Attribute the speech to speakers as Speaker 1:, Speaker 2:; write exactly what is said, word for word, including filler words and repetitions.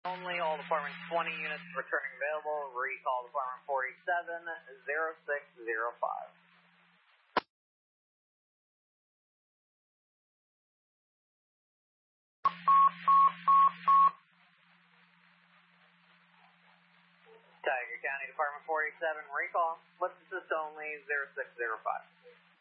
Speaker 1: Only, all Department twenty units returning available. Recall Department forty-seven, zero six zero five. Tiger County Department forty-seven, recall. What's assist only, zero six zero five.